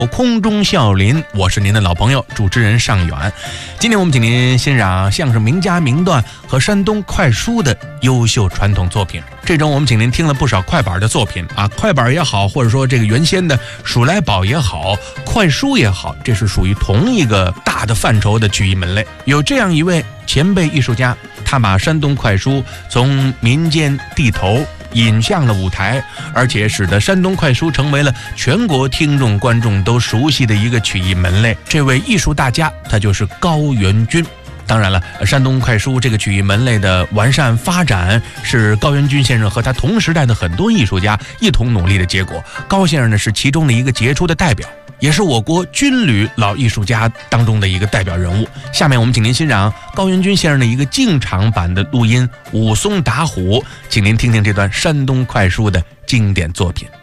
空中笑林，我是您的老朋友主持人尚远。今天我们请您欣赏相声名家名段和山东快书的优秀传统作品。这周我们请您听了不少快板的作品啊，快板也好，或者说这个原先的数来宝也好，快书也好，这是属于同一个大的范畴的曲艺门类。有这样一位前辈艺术家，他把山东快书从民间地头引向了舞台，而且使得山东快书成为了全国听众观众都熟悉的一个曲艺门类。这位艺术大家，他就是高元钧。当然了，山东快书这个曲艺门类的完善发展，是高元钧先生和他同时代的很多艺术家一同努力的结果。高先生呢，是其中的一个杰出的代表，也是我国军旅老艺术家当中的一个代表人物。下面我们请您欣赏高元钧先生的一个进场版的录音《武松打虎》，请您听听这段山东快书的经典作品。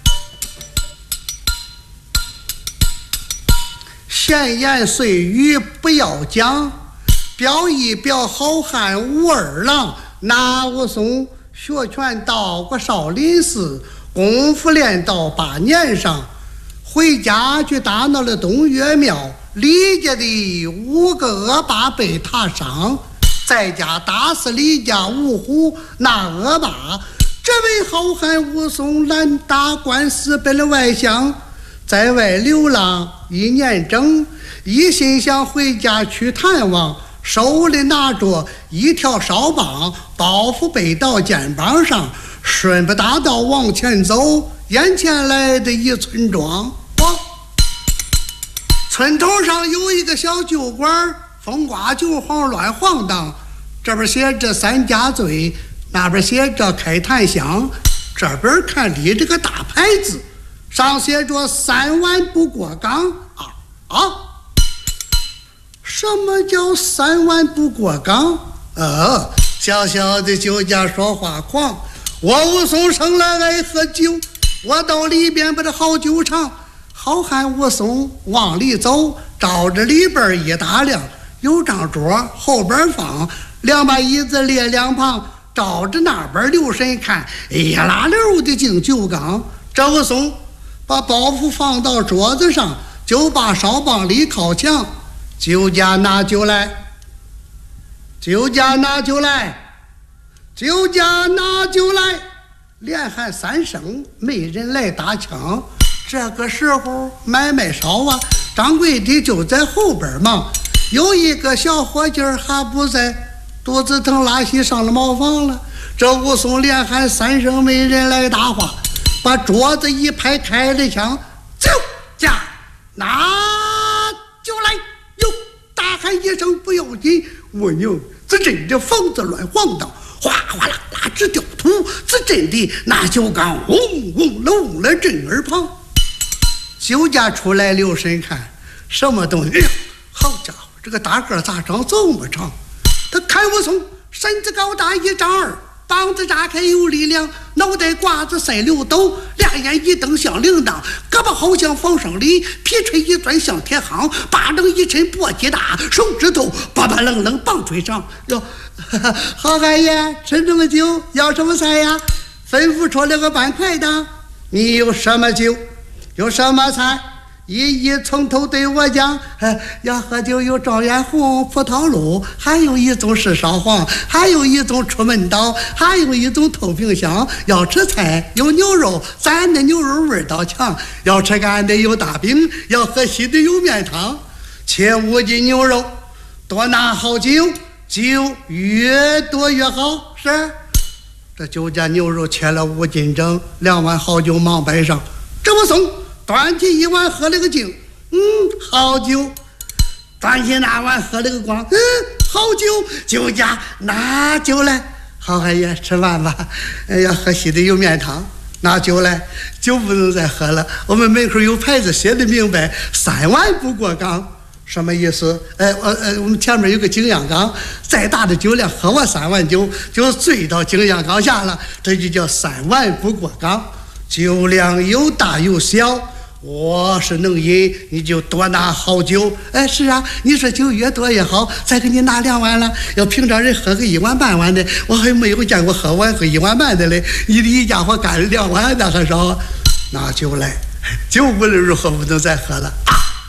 闲言碎语不要讲，表一表好汉武二郎。那武松学拳到过少林寺，功夫练到8年上，回家去打闹了东岳庙，李家的5个恶霸被他伤，在家打死李家5虎那恶霸。这位好汉武松拦打官司奔了外乡，在外流浪1年整，一心想回家去探望，手里拿着一条哨棒，包袱背到肩膀上，顺着大道往前走。眼前来的一村庄，村头上有一个小酒馆，风刮酒晃乱晃荡，这边写着3家醉，那边写着开坛香，这边看立这个大牌子，上写着3碗不过岗。什么叫3碗不过岗？小小的酒家说话狂，我武松生来爱喝酒，我到里边把这好酒尝。好汉武松往里走，照着里边一打量，有张桌，后边放2把椅子列2旁，照着那边留神看，一拉溜的进酒缸。这武松把包袱放到桌子上，就把哨棒里靠墙，酒家拿酒来，酒家拿酒来，酒家拿酒来，连喊3声，没人来打枪。这个时候买卖少啊，掌柜的就在后边忙，有一个小伙计还不在，肚子疼拉稀上了茅房了。这武松连喊3声，没人来搭话，把桌子一拍，开了枪，酒家拿酒来。大喊一声不要紧，我娘，这真的房子乱晃荡，哗哗啦啦直掉土，这真的那酒缸嗡嗡隆了震耳旁。酒家出来留神看，什么东西？好家伙，这个大个咋长这么长？他看武松身子高大1丈2，膀子扎开有力量，脑袋瓜子塞溜斗，两眼一瞪像铃铛，胳膊好像房上里，皮锤一钻像铁夯，巴掌一抻簸箕大，手指头巴巴愣愣棒槌上。哟，好汉爷，吃什么酒？要什么菜呀？吩咐出来个半块的。你有什么酒？有什么菜？一从头对我讲，要喝酒有状元红、葡萄露，还有一种是烧黄，还有一种出门刀，还有一种透明香。要吃菜有牛肉，咱的牛肉味道强；要吃干的有大饼，要喝稀的有面汤。切5斤牛肉，多拿好酒，酒越多越好。是，这酒家牛肉切了5斤整，2碗好酒忙摆上。这武松端起1碗喝了个净，好酒。端起那碗喝了个光，好酒。酒家拿酒来，好汉爷吃饭吧。要喝稀的有面汤，拿酒来，酒不能再喝了。我们门口有牌子写的明白，3碗不过岗。什么意思？我们前面有个景阳冈，再大的酒量喝完3碗酒就醉到景阳冈下了，这就叫3碗不过岗。酒量有大有小，我是能饮，你就多拿好酒。是啊，你说酒越多越好，再给你拿2碗了。要平常人喝个1碗半碗的，我还没有见过喝1碗半的嘞。你的一家伙干2碗那还少。拿酒来， 酒无论如何不能再喝了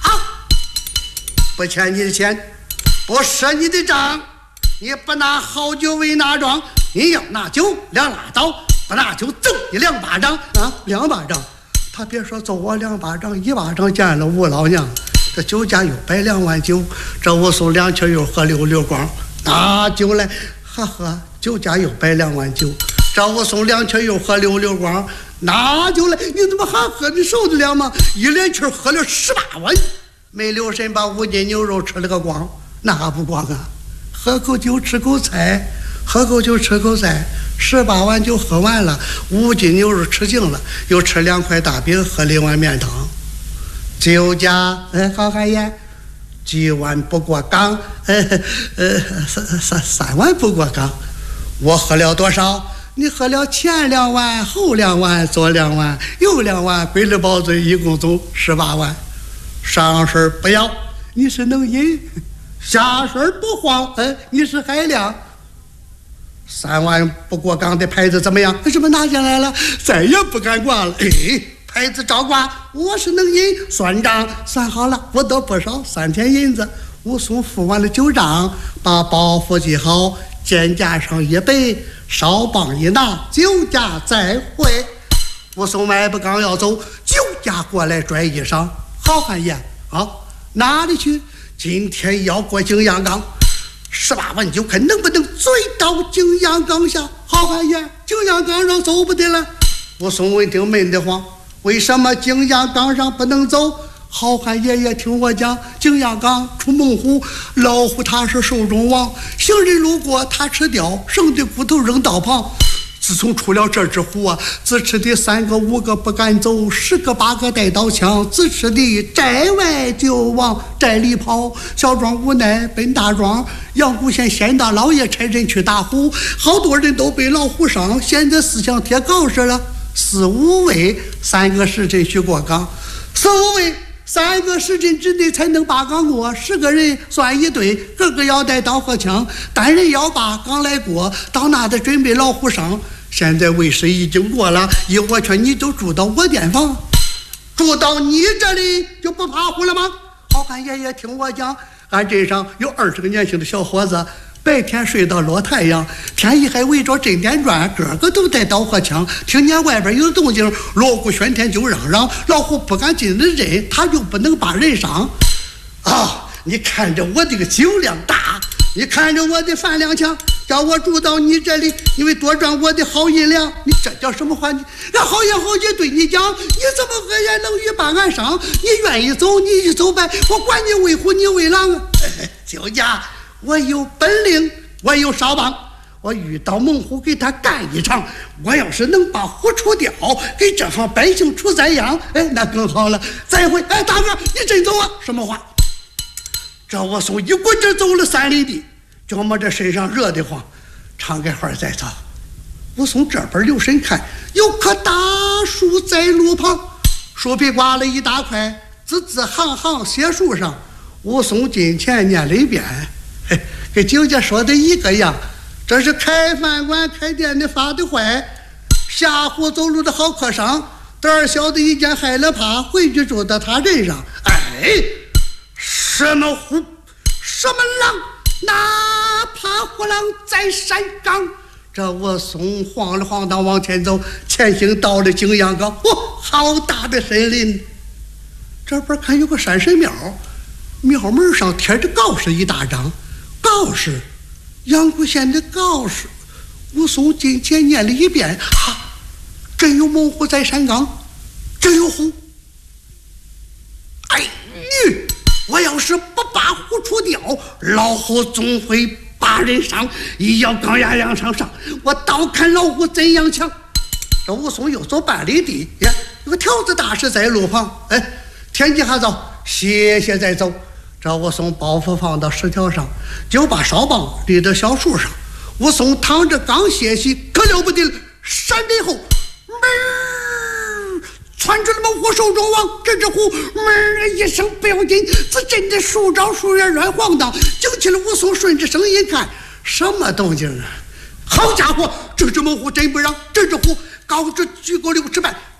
不欠你的钱，不赊你的账，你不拿好酒为拿庄，你要拿酒两拉倒，不拿酒揍你2巴掌2巴掌。他别说揍我2巴掌，1巴掌见了吴老娘。这酒家又摆2碗酒，这武松2圈又喝溜光，拿酒来喝，酒家又摆2碗酒，这武松2圈又喝溜光，拿酒来，你怎么还喝？你受得了吗？一连气喝了18碗，没留神把5斤牛肉吃了个光，那还不光啊？喝口酒吃口菜，喝口酒吃口菜，18碗酒喝完了，5斤牛肉吃净了，又吃2块大饼，喝了1碗面汤。酒家好汉爷，几碗不过岗，3碗不过岗。我喝了多少？你喝了前2碗，后2碗，左2碗，右2碗，归了包嘴，一共总18碗。上身不要，你是能饮；下身不慌，你是海量。3碗不过岗的牌子怎么样？为什么拿下来了？再也不敢挂了。牌子照挂，我是能饮。算账算好了，我得不少3天银子。武松付完了酒账，把包袱系好，肩架上一背，哨棒一拿，酒家再会。武松迈步刚要走，酒家过来拽衣裳，好汉爷哪里去？今天要过景阳冈，18碗酒，看能不能醉到景阳冈下。好汉爷，景阳冈上走不得了。武松闻听闷得慌，为什么景阳冈上不能走？好汉爷爷听我讲，景阳冈出猛虎，老虎他是兽中王，行人路过他吃掉，剩的骨头扔道旁。自从出了这只虎啊，自吃的3个5个不敢走，10个8个带刀枪，自吃的寨外就往寨里跑，小庄无奈奔大庄，阳谷县县大老爷差人去打虎，好多人都被老虎伤，现在思想贴告示了，4、5位3个时辰需过岗，4、5位3个时辰之内才能把岗过，10个人算一队，个个要带刀和枪，单人要把岗来过，到那的准备老虎伤。现在卫士已经过了，一我劝你就住到我店房，住到你这里就不怕虎了吗？好汉爷爷听我讲，俺镇上有20个年轻的小伙子，白天睡到落太阳，天一还围着镇店转，个个都带刀和枪，听见外边有动静，锣鼓喧天就嚷嚷，老虎不敢进的人，他就不能把人伤你看着我这个酒量大，你看着我的饭量强，叫我住到你这里，因为多赚我的好银两，你这叫什么话？俺好言好语对你讲，你怎么恶言冷语把俺伤？你愿意走你就走呗，我管你为虎你为狼啊！酒家，我有本领，我有哨棒，我遇到猛虎给他干一场，我要是能把虎除掉，给这行百姓除灾殃，那更好了。再会，大哥，你真走啊？什么话？这我松一滚着走了3里地，觉么这身上热得慌，唱个话再走。武松这边留神看，有棵大树在路旁，树皮刮了一大块，字字行行写树上。武松近前念了一遍，跟酒家说的一个样，这是开饭馆开店的发的坏，下户走路的好客商，胆儿小的一见害了怕，回去住到他人上。什么虎什么狼，哪怕虎狼在山岗。这武松晃了晃荡往前走，前行到了景阳冈，好大的森林。这边看有个山神庙，庙门上贴着告示一大张，告示阳谷县的告示。武松近前念了一遍，真有猛虎在山岗，真有虎。我要是不把虎除掉，老虎总会把人伤。一要钢牙梁上上，我倒看老虎怎样强。这武松又走半里地，有个条子大石在路旁，天气还早，歇歇再走。这武松包袱放到石条上，就把哨棒立到小树上。武松躺着刚歇息，可了不得了，闪电后窜出了猛虎手中王，这只虎闷一声不要紧，只震得树招树叶乱晃荡，惊起了武松。顺着声音看，什么动静啊？好家伙，这只猛虎真不让，这只虎高只举过6尺半，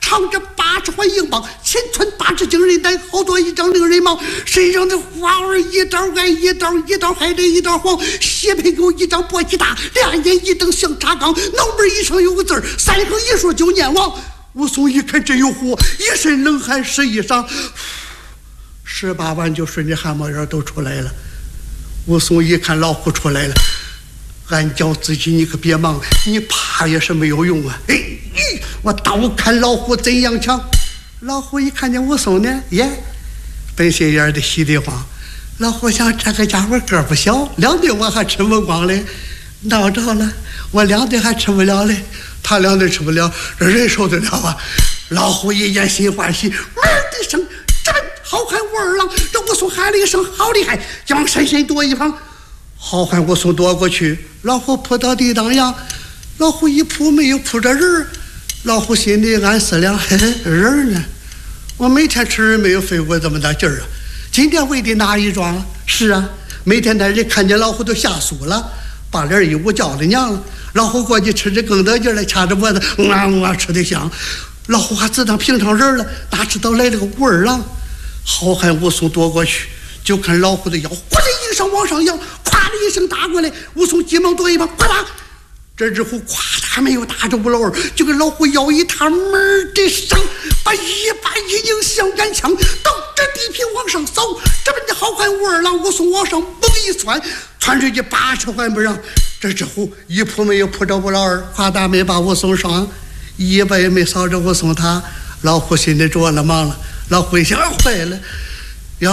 长着80环英镑，前穿8只金人带，好多一张令人忙。身上的花儿一道挨一道，一道黑的一道黄，血盆狗一张簸箕大，两眼一瞪像茶缸，脑门一上有个字儿，3横一竖就念王。武松一看真有火，一身冷汗湿衣裳，18万就顺着汗毛眼都出来了。武松一看老虎出来了，俺叫自己你可别忙，你怕也是没有用啊！我倒看老虎怎样强。老虎一看见武松呢，本心眼的稀里慌。老虎想这个家伙个不小，2顿我还吃不光嘞，闹着了，我2顿还吃不了嘞，他2顿吃不了，人受得了啊？老虎一见心欢喜，门的声，这好汉武二郎，这武松喊了一声好厉害，就往深深躲一旁。好汉武松躲过去，老虎扑到地当阳，老虎一扑没有扑着人，老虎心里暗思量，人呢？我每天吃人没有费过这么大劲儿啊！今天我得拿一桩。是啊，每天那人看见老虎都吓酥了，把脸一捂叫了娘了。老虎过去吃着更得劲来，掐着脖子，吃得香。老虎还自当平常人了，哪知道来了个武二郎。好汉武松躲过去，就看老虎的腰忽的一声往上摇，咵的一声打过来，武松急忙躲一旁，呱啦，这只虎咵他没有打着武老二，就跟老虎腰一踏，门的上把一把一拧像杆枪，倒着地皮往上扫。这边的好汉武二郎武松往上猛一窜，窜出去80环不让。这只虎一扑没有扑着武老二，夸大没把武松伤，一把也没扫着武松他。老虎心里着了忙了，老虎一想坏了，